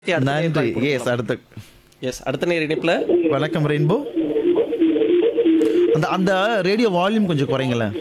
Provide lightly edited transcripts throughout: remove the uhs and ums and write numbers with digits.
நன்றி. எஸ் அடுத்த அடுத்த நேர இணைப்புல வணக்கம் ரெயின்போ. அந்த அந்த ரேடியோ வால்யூம் கொஞ்சம் குறைங்களேன்.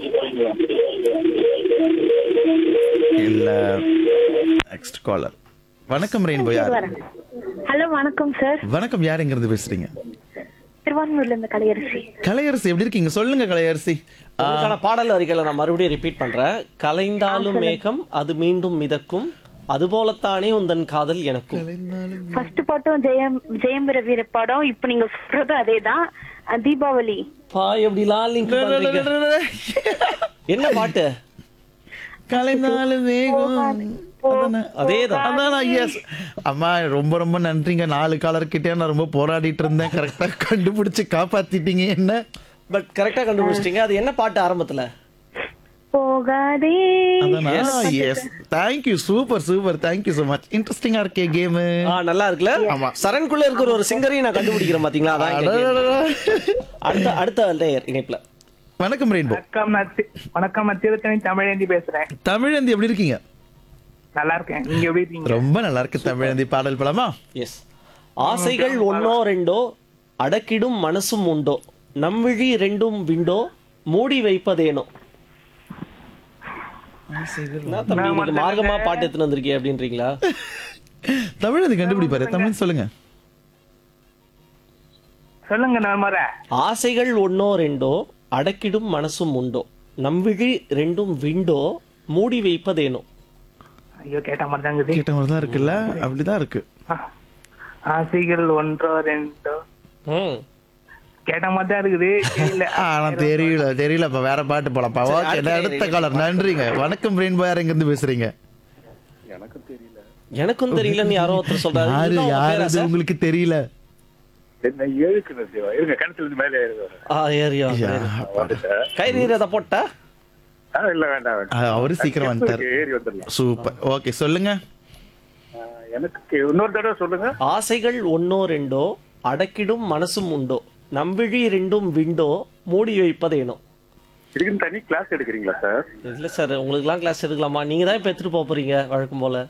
இல்ல நெக்ஸ்ட் காலர். வணக்கம் ரெயின்போ. யார்? ஹலோ வணக்கம் சார். வணக்கம். யார் எங்க இருந்து பேசுறீங்க? திருவான்மூர்ல இருந்து கலையரசி. கலையரசி எப்படி இருக்கீங்க? சொல்லுங்க கலையரசி. உங்களுக்கான பாடல் வரிகளை நான் மறுபடியும் ரிப்பீட் பண்றேன். கலைந்தாலும் மேகம் அது மீண்டும் மிதக்கும், அதுபோலத்தானே உந்தன் காதல் எனக்கும். ஃபர்ஸ்ட் பாட்டும் ஜெயம் ரவி படம், இப்ப நீங்க சொல்றது அதேதான். தீபாவளி. பா எப்படிலாம் link பண்றீங்க? என்ன பாட்டு? கலைந்தாலும் வேகம். அதேதான். அதான் எஸ். அம்மா ரொம்ப ரொம்ப நன்றிங்க. 4 காலர் கிட்டே நான் ரொம்ப போராடிட்டு இருந்தேன். கரெக்டா கண்டுபிடிச்சு காப்பாத்திட்டீங்க என்ன. பட் கரெக்டா கண்டுபிடிச்சிட்டீங்க. அது என்ன பாட்டு ஆரம்பத்துல? போகாதே. அதானா? S. Thank you. Super super. Thank you so much. இன்ட்ரஸ்டிங்கா இருக்கே கேம். நல்லா இருக்குல்ல? ஆமா. சரண்குள்ள இருக்கிற ஒரு சிங்கரையும் நான் கண்டுபிடிக்கிறேன் பாத்தீங்களா? அதான் இங்க game. அடுத்த லேயர் இணைப்புல. வணக்கம் ரெயின்போ. வணக்கம் நான் திருத்தணி தமிழேந்தி பேசுறேன். தமிழந்தி எப்படி இருக்கீங்க? நல்லா இருக்கேன். நீங்க எப்படி இருக்கீங்க? ரொம்ப நல்லா இருக்கு. தமிழந்தி பாடல் படமா? எஸ். ஆசைகள் ஒன்னோ ரெண்டோ அடக்கிடும் மனசும் உண்டோ, நம்விழி ரெண்டும் விண்டோ மூடி வைப்பதேனோ. என்ன தம்பி இன்னைக்கு மார்க்கமா பாட்டு எடுத்துட்டு வந்திருக்கீங்க அப்படின்றீங்களா? தமிழந்தி கண்டுபிடிப்பாரு. தமிழ் சொல்லுங்க. சொல்லுங்க நான் வரேன். ஆசைகள் ஒன்னோ ரெண்டோ அடக்கிடும் மனசும் உண்டோ, நம்விழி ரெண்டும் விண்டோ மூடி வைப்பதேனோ. ஐயோ கேட்ட மாதிரி தான் இருக்குது. கேட்ட மாதிரி தான் இருக்குல்ல? அப்படிதான் இருக்கு. ஆசைகள் ஒன்றோ ரெண்டோ ம். கேட்ட மாதிரி தான் இருக்குது. தெரியல. ஆனா தெரியல. இப்ப வேற பாட்டு போலப்பா. சரி, ஓகே அடுத்த காலர். நன்றிங்க. வணக்கம் ரெயின்போ. யார் எங்க இருந்து பேசுறீங்க? எனக்கும் தெரியலன்னு யாரோ ஒருத்தர் சொல்றாரு. யாரு இதுதான் உங்க யாரு பேரா அது சார்? உங்களுக்கு தெரியல? இருங்க கணத்துல இருந்து மேலே ஏறுவாரு. ஏரியா கை நீரத போட்டா இல்ல வேண்டாம் அவரு சீக்கிரம் வந்துட்டாரு. ஏறி வந்துடலாம். சூப்பர். ஓகே சொல்லுங்க. எனக்கு இன்னொரு தடவை சொல்லுங்க. ஆசைகள் ஒன்னோ ரெண்டோ அடக்கிடும் மனசும் உண்டோ, நம்பிழி ரெண்டும் விண்டோ மூடி வைப்பதேனோ. இதுக்கு தனி கிளாஸ் எடுக்கிறீங்களா சார்? இல்ல சார், உங்களுக்குலாம் கிளாஸ் எடுக்கலாமா? நீங்க தான் இப்ப எடுத்துட்டு போக போறீங்க வழக்கம் போல.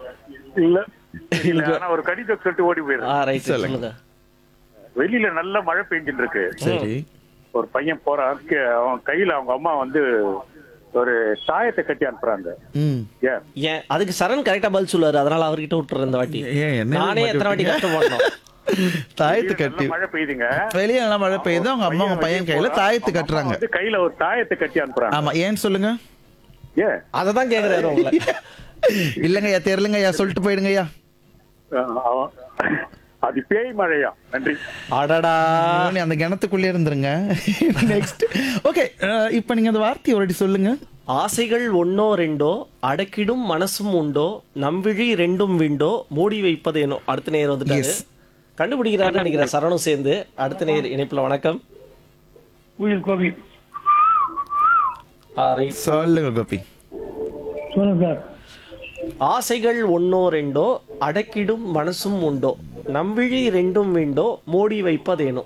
இல்ல ஆனா ஒரு கடிதம் சொல்லிட்டு ஓடி போயிடுறேன். ரைட் சொல்லுங்க. வெளியில நல்ல மழை பெஞ்சிட்டு இருக்கு. சரி. ஒரு பையன் போறான். அவன் கையில அவங்க அம்மா வந்து ஒரு தாயத்தை கட்டி அனுப்புறாங்க. ம். ஏன் ஏன் அதுக்கு சரண் கரெக்டா பதில் சொல்லுவாரு, அதனால அவர்கிட்ட விட்டுறேன் இந்த வாட்டி. ஏன் என்ன நானே எத்தனை வாட்டி கஷ்டப்படணும். தாயத்து நல்ல கட்டி மழை பெய்யுதுங்க. வெளியே நல்லா மழை பெய்யுது. அவங்க அம்மா அவங்க பையன் கையில தாயத்து கட்டுறாங்க. வந்து கையில ஒரு தாயத்தை கட்டி அனுப்புறாங்க. ஆமா. ஏன்னு சொல்லுங்க. ஏன் அததான் கேக்குறாரு உங்களை. இல்லங்கய்யா தெரியலங்கய்யா. சொல்லிட்டு போயிடுங்கய்யா. அவன் அது பேய் மழையா? நன்றி. அடடா. நீ அந்த கிணத்துக்குள்ளே இருந்துருங்க. நெக்ஸ்ட். ஓகே இப்போ நீங்க அந்த வார்த்தையை ஒரு சொல்லுங்க. ஆசைகள் ஒன்னோ ரெண்டோ அடக்கிடும் மனசும் உண்டோ, நம்பிழி ரெண்டும் விண்டோ மூடி வைப்பதேனோ. அடுத்த நேரம் வந்துட்டாரு. Yes. கண்டுபிடிக்கிறாரு நினைக்கிறேன் சரணும் சேர்ந்து. அடுத்த நேர் இணைப்புல. வணக்கம். உயில் கோபி. right. சொல்லுங்க கோபி. சொல்லுங்க சார். ஆசைகள் ஒன்னோ ரெண்டோ அடக்கிடும் மனசும் உண்டோ, நம்பிழி ரெண்டும் விண்டோ மூடி வைப்பதேனோ.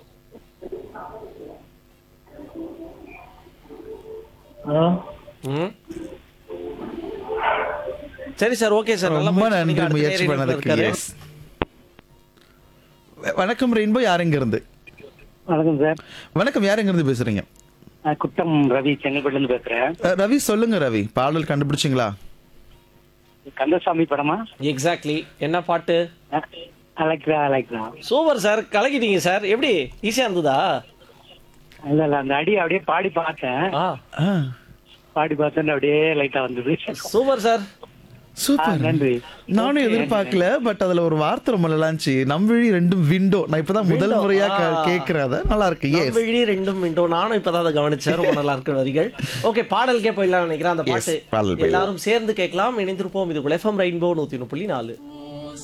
ம். சரி சார், ஓகே சார். ரொம்ப நன்றி முயற்சி பண்ணதுக்கு. Yes. வணக்கம் ரெயின்போ. யார் எங்க இருந்து? வணக்கம் சார். வணக்கம். யார் எங்க இருந்து பேசுறீங்க? குட்டம் ரவி, செங்கல்பட்டுல இருந்து பேசுறேன். ரவி சொல்லுங்க. ரவி பாடல் கண்டுபிடிச்சிங்களா? கந்தசாமி படமா? எக்ஸாக்ட்லி. என்ன பாட்டு? அழைக்கிறா. Super sir, கலக்கிட்டீங்க sir. எப்படி ஈஸியா இருந்ததா? இல்ல அந்த அடி அப்படியே பாடி பார்த்தேன். ஆ, பாடி பார்த்தேன் அப்படியே லைட்டா வந்தது. Super sir. சூப்பர். நன்றி. நானும் எதிர்பார்க்கல. பட் அதுல ஒரு வார்த்தை ரொம்ப நல்லா இருந்துச்சு. நம்விழி ரெண்டும் விண்டோ. நான் இப்பதான் முதல் முறையா கேக்குறத. நல்லா இருக்கு. நம்பிழி ரெண்டும் விண்டோ. நானும் இப்பதான் அதை கவனிச்சேன். ரொம்ப நல்லா இருக்கு வரிகள். ஓகே, பாடலுக்கே போயிடலாம் நினைக்கிறேன். அந்த பாட்டு பாடல் போயிடலாம். எல்லாரும் சேர்ந்து கேட்கலாம். இணைந்திருப்போம். இது எஃப்எம் ரெயின்போ 103.4.